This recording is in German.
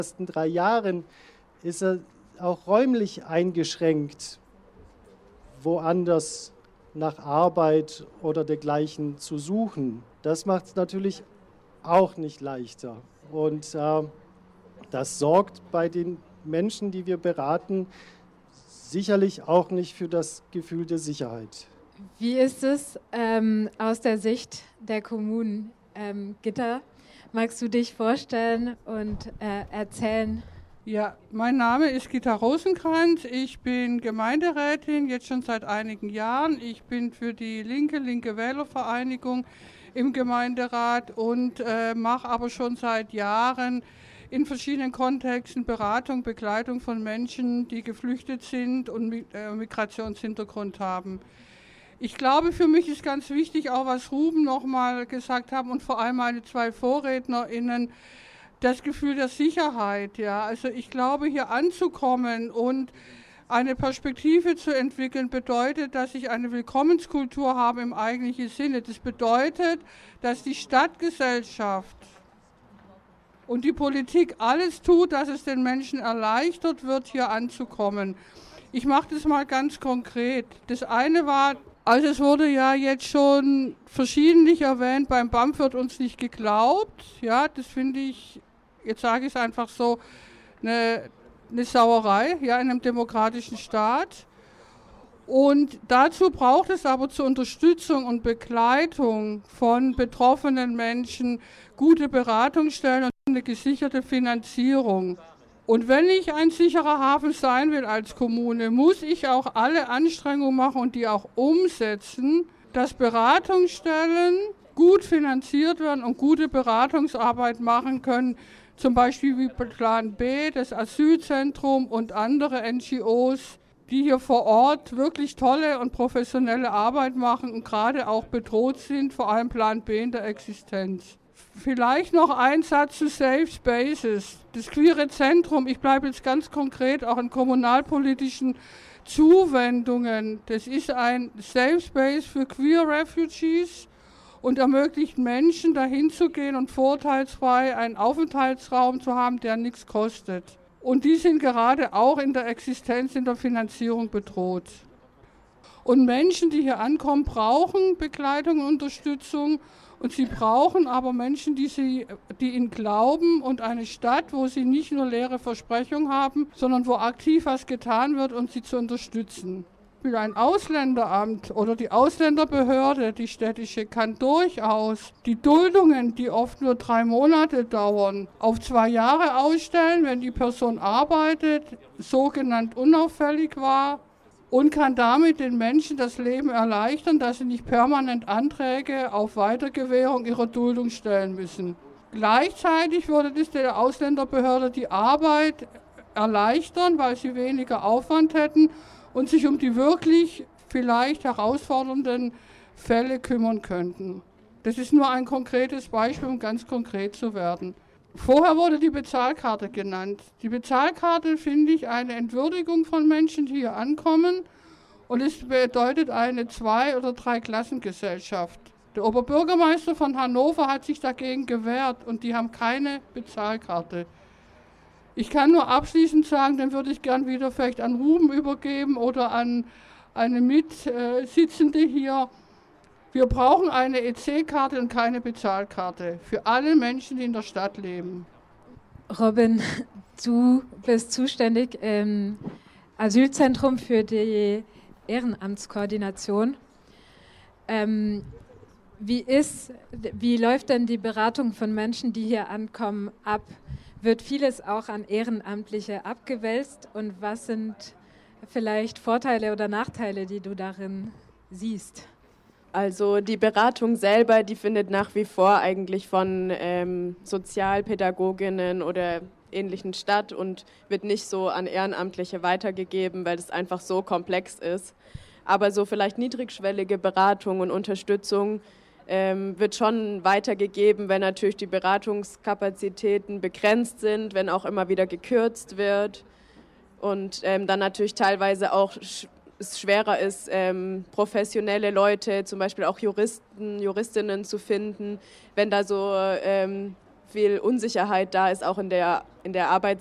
ersten 3 Jahren ist er auch räumlich eingeschränkt, woanders nach Arbeit oder dergleichen zu suchen. Das macht es natürlich auch nicht leichter. Und das sorgt bei den Menschen, die wir beraten, sicherlich auch nicht für das Gefühl der Sicherheit. Wie ist es aus der Sicht der Kommunen? Gitta, magst du dich vorstellen und erzählen? Ja, mein Name ist Gitta Rosenkrantz. Ich bin Gemeinderätin, jetzt schon seit einigen Jahren. Ich bin für die Linke Wählervereinigung im Gemeinderat und mache aber schon seit Jahren in verschiedenen Kontexten Beratung, Begleitung von Menschen, die geflüchtet sind und Migrationshintergrund haben. Ich glaube, für mich ist ganz wichtig, auch was Ruben nochmal gesagt haben und vor allem meine 2 VorrednerInnen, das Gefühl der Sicherheit. Ja. Also ich glaube, hier anzukommen und eine Perspektive zu entwickeln, bedeutet, dass ich eine Willkommenskultur habe im eigentlichen Sinne. Das bedeutet, dass die Stadtgesellschaft und die Politik alles tut, dass es den Menschen erleichtert wird, hier anzukommen. Ich mache das mal ganz konkret. Das eine war, also es wurde ja jetzt schon verschiedentlich erwähnt, beim BAMF wird uns nicht geglaubt. Ja, das finde ich, jetzt sage ich es einfach so, eine Sauerei, ja, in einem demokratischen Staat. Und dazu braucht es aber zur Unterstützung und Begleitung von betroffenen Menschen gute Beratungsstellen und eine gesicherte Finanzierung. Und wenn ich ein sicherer Hafen sein will als Kommune, muss ich auch alle Anstrengungen machen und die auch umsetzen, dass Beratungsstellen gut finanziert werden und gute Beratungsarbeit machen können, zum Beispiel wie Plan B, das Asylzentrum und andere NGOs, die hier vor Ort wirklich tolle und professionelle Arbeit machen und gerade auch bedroht sind, vor allem Plan B in der Existenz. Vielleicht noch ein Satz zu Safe Spaces. Das queere Zentrum, ich bleibe jetzt ganz konkret auch in kommunalpolitischen Zuwendungen. Das ist ein Safe Space für Queer Refugees und ermöglicht Menschen, dahin zu gehen und vorteilsfrei einen Aufenthaltsraum zu haben, der nichts kostet. Und die sind gerade auch in der Existenz, in der Finanzierung bedroht. Und Menschen, die hier ankommen, brauchen Begleitung und Unterstützung. Und sie brauchen aber Menschen, die ihnen glauben und eine Stadt, wo sie nicht nur leere Versprechungen haben, sondern wo aktiv was getan wird, um sie zu unterstützen. Ein Ausländeramt oder die Ausländerbehörde, die städtische, kann durchaus die Duldungen, die oft nur 3 Monate dauern, auf 2 Jahre ausstellen, wenn die Person arbeitet, sogenannt unauffällig war, und kann damit den Menschen das Leben erleichtern, dass sie nicht permanent Anträge auf Weitergewährung ihrer Duldung stellen müssen. Gleichzeitig würde das der Ausländerbehörde die Arbeit erleichtern, weil sie weniger Aufwand hätten und sich um die wirklich vielleicht herausfordernden Fälle kümmern könnten. Das ist nur ein konkretes Beispiel, um ganz konkret zu werden. Vorher wurde die Bezahlkarte genannt. Die Bezahlkarte finde ich eine Entwürdigung von Menschen, die hier ankommen, und es bedeutet eine 2- oder 3-Klassengesellschaft. Der Oberbürgermeister von Hannover hat sich dagegen gewehrt und die haben keine Bezahlkarte. Ich kann nur abschließend sagen, den würde ich gern wieder vielleicht an Ruben übergeben oder an eine Mitsitzende hier. Wir brauchen eine EC-Karte und keine Bezahlkarte für alle Menschen, die in der Stadt leben. Robin, du bist zuständig im Asylzentrum für die Ehrenamtskoordination. Wie läuft denn die Beratung von Menschen, die hier ankommen, ab? Wird vieles auch an Ehrenamtliche abgewälzt? Und was sind vielleicht Vorteile oder Nachteile, die du darin siehst? Also die Beratung selber, die findet nach wie vor eigentlich von Sozialpädagoginnen oder ähnlichen statt und wird nicht so an Ehrenamtliche weitergegeben, weil es einfach so komplex ist. Aber so vielleicht niedrigschwellige Beratung und Unterstützung wird schon weitergegeben, wenn natürlich die Beratungskapazitäten begrenzt sind, wenn auch immer wieder gekürzt wird und dann natürlich teilweise auch es schwerer ist, professionelle Leute, zum Beispiel auch Juristen, Juristinnen zu finden, wenn da so viel Unsicherheit da ist, auch in der